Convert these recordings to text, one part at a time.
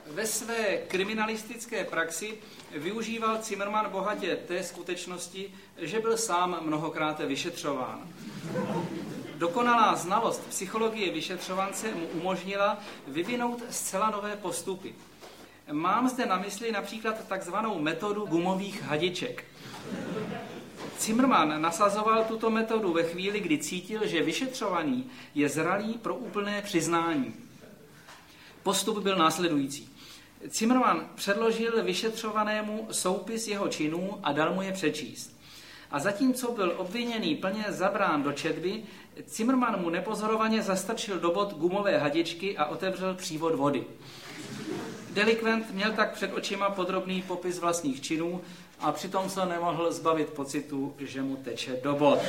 Ve své kriminalistické praxi využíval Cimrman bohatě té skutečnosti, že byl sám mnohokrát vyšetřován. Dokonalá znalost psychologie vyšetřovance mu umožnila vyvinout zcela nové postupy. Mám zde na mysli například takzvanou metodu gumových hadiček. Cimrman nasazoval tuto metodu ve chvíli, kdy cítil, že vyšetřovaný je zralý pro úplné přiznání. Postup byl následující. Cimrman předložil vyšetřovanému soupis jeho činů a dal mu je přečíst. A zatímco byl obviněný plně zabrán do četby, Cimrman mu nepozorovaně zastrčil do bot gumové hadičky a otevřel přívod vody. Delikvent měl tak před očima podrobný popis vlastních činů a přitom se nemohl zbavit pocitu, že mu teče do bot.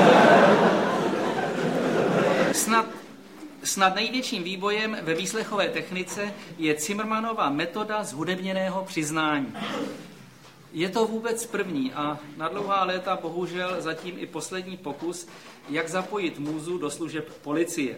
Snad největším výbojem ve výslechové technice je Cimrmanova metoda zhudebněného přiznání. Je to vůbec první a na dlouhá léta bohužel zatím i poslední pokus, jak zapojit můzu do služeb policie.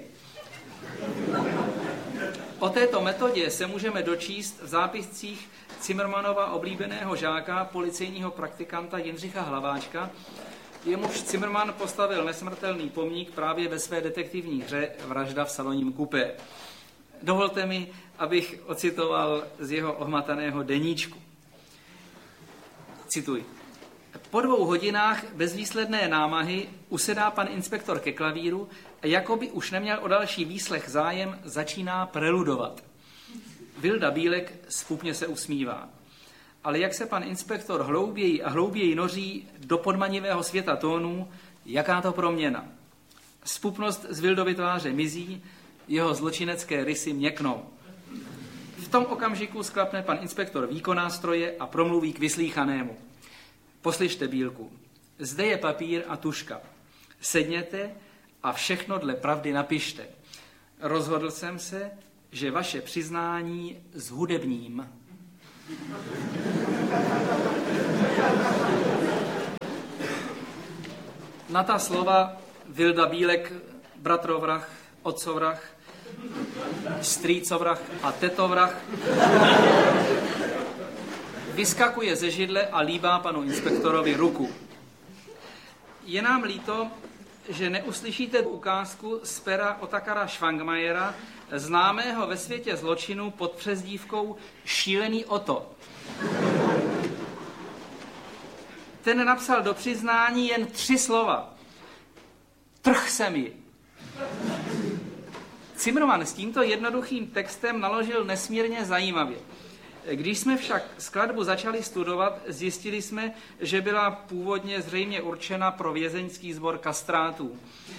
O této metodě se můžeme dočíst v zápiscích Cimrmanova oblíbeného žáka, policejního praktikanta Jindřicha Hlaváčka, jemuž Cimrman postavil nesmrtelný pomník právě ve své detektivní hře Vražda v salonním kupé. Dovolte mi, abych ocitoval z jeho ohmataného deníčku. Cituji. Po 2 hodinách bezvýsledné námahy usedá pan inspektor ke klavíru a jakoby už neměl o další výslech zájem, začíná preludovat. Vilda Bílek zpupně se usmívá. Ale jak se pan inspektor hlouběji a hlouběji noří do podmanivého světa tónů, jaká to proměna. Zpupnost z Vildovy tváře mizí, jeho zločinecké rysy měknou. V tom okamžiku sklapne pan inspektor výkonástroje a promluví k vyslýchanému. Poslyšte, Bílku, zde je papír a tužka. Sedněte a všechno dle pravdy napište. Rozhodl jsem se, že vaše přiznání zhudebním. Na ta slova Vilda Bílek, bratrovrah, otcovrah, strýcovrah a tetovrah vyskakuje ze židle a líbá panu inspektorovi ruku. Je nám líto, že neuslyšíte ukázku z pera Otakara Švangmajera, známého ve světě zločinu pod přezdívkou Šílený Oto. Ten napsal do přiznání jen 3 slova. Trh se mi. Cimrman s tímto jednoduchým textem naložil nesmírně zajímavě. Když jsme však skladbu začali studovat, zjistili jsme, že byla původně zřejmě určena pro vězeňský sbor kastrátů.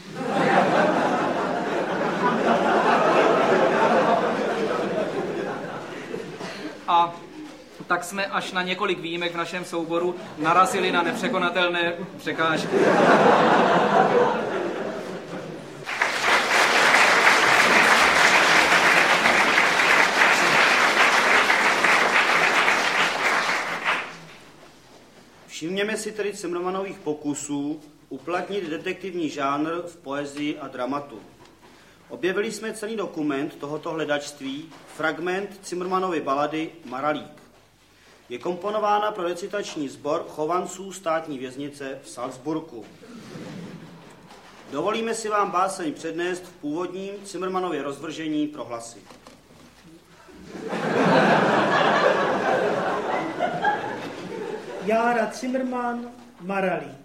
A tak jsme až na několik výjimek v našem souboru narazili na nepřekonatelné překážky. Všimněme si tedy Cimrmanových pokusů uplatnit detektivní žánr v poezii a dramatu. Objevili jsme celý dokument tohoto hledačství, fragment Cimrmanovy balady Maralík. Je komponována pro recitační sbor chovanců státní věznice v Salzburgu. Dovolíme si vám báseň přednést v původním Cimrmanově rozvržení pro hlasy. Jára Cimrman, Maralík.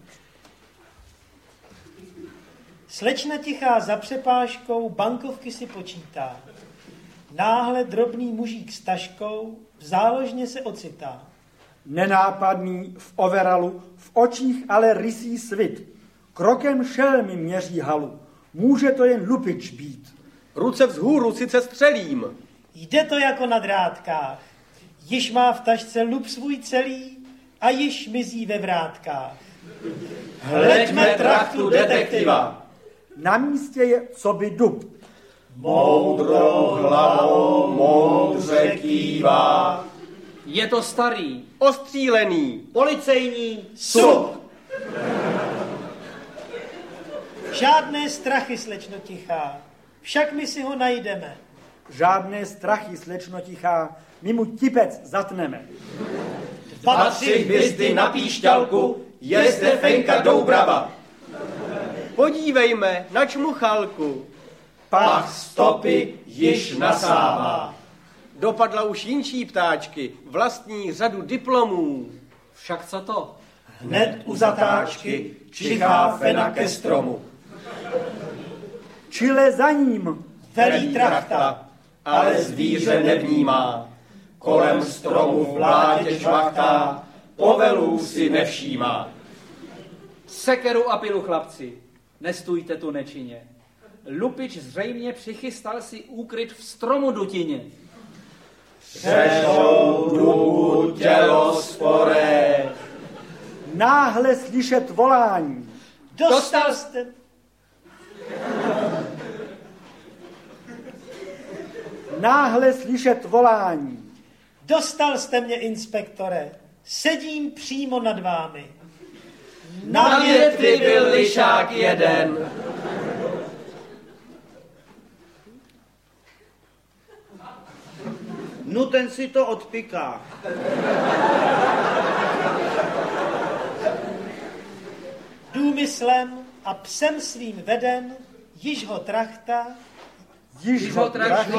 Slečna tichá za přepážkou bankovky si počítá. Náhle drobný mužík s taškou v záložně se ocitá. Nenápadný v overalu, v očích ale rysý svit. Krokem šelmy měří halu. Může to jen lupič být. Ruce vzhůru sice střelím. Jde to jako na drátkách. Již má v tašce lup svůj celý a již mizí ve vrátkách. Hleďme trachtu detektiva. Na místě je coby dub. Moudrou hlavou moudře kývá. Je to starý, Ostřílený. Policejní Sup. Žádné strachy, slečno tichá, však my si ho najdeme. Žádné strachy, slečno tichá, my mu tipec zatneme. 2-3 hvězdy na píšťalku, je zde Fenka Doubrava. Podívejme na čmuchalku. Pach stopy již nasává. Dopadla už jinčí ptáčky, vlastní řadu diplomů. Však co to? Hned u zatáčky čichá fena ke stromu. Čile za ním Velí trachta, ale zvíře nevnímá. Kolem stromu v blátě čvachtá, povelů si nevšímá. Sekeru a pilu, chlapci, nestůjte tu nečinně. Lupič zřejmě přichystal si úkryt v stromu dutině. Řešou dubu tělo sporé. náhle slyšet volání. Dostal jste... Náhle slyšet volání. Dostal jste mě, inspektore. Sedím přímo nad vámi. Na větvi byl lišák jeden. No ten si to odpiká. Důmyslem a psem svým veden, již ho trachta, Již ho trachta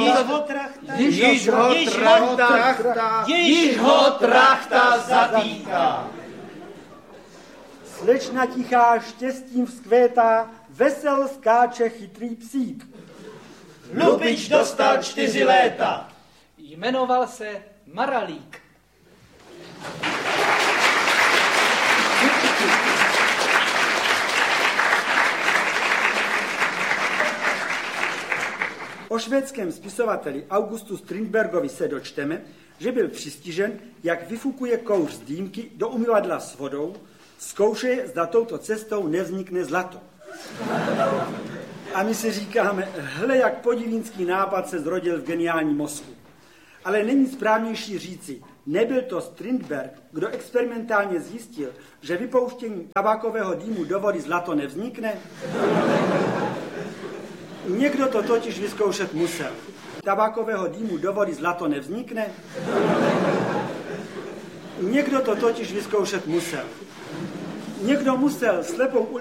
zatýká. Slečna tichá štěstím vzkvétá, vesel skáče chytrý psík. Lupič dostal 4 léta. Jmenoval se Maralík. O švédském spisovateli Augustu Strindbergovi se dočteme, že byl přistižen, jak vyfukuje kouř z dýmky do umyvadla s vodou, zkouše, zda touto cestou nevznikne zlato. A my si říkáme, hle, jak podivínský nápad se zrodil v geniálním mozku. Ale není správnější říci, nebyl to Strindberg, kdo experimentálně zjistil, že vypouštění tabákového dýmu do vody zlato nevznikne? Někdo to totiž vyzkoušet musel. Tabákového dýmu do vody zlato nevznikne? Někdo to totiž vyzkoušet musel. Někdo musel slepou